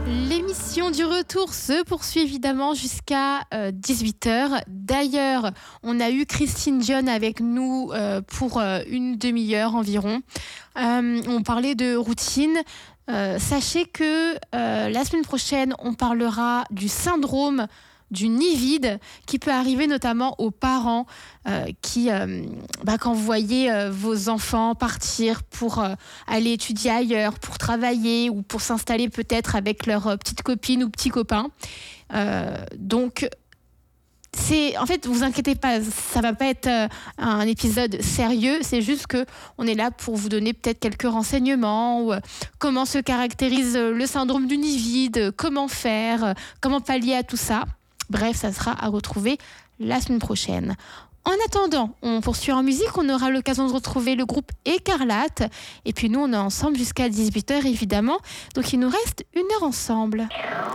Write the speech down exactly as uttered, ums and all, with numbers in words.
L'émission du retour se poursuit évidemment jusqu'à euh, dix-huit heures. D'ailleurs, on a eu Christine Dion avec nous euh, pour euh, une demi-heure environ. Euh, on parlait de routine. Euh, sachez que euh, la semaine prochaine, on parlera du syndrome du nid vide qui peut arriver notamment aux parents euh, qui, euh, bah, quand vous voyez euh, vos enfants partir pour euh, aller étudier ailleurs, pour travailler ou pour s'installer peut-être avec leur euh, petite copine ou petit copain. Euh, donc, c'est, en fait, vous inquiétez pas, ça va pas être euh, un épisode sérieux, c'est juste que on est là pour vous donner peut-être quelques renseignements, ou, euh, comment se caractérise euh, le syndrome du nid vide, comment faire, euh, comment pallier à tout ça. Bref, ça sera à retrouver la semaine prochaine. En attendant, on poursuit en musique, on aura l'occasion de retrouver le groupe Écarlate. Et puis nous, on est ensemble jusqu'à dix-huit heures, évidemment. Donc il nous reste une heure ensemble.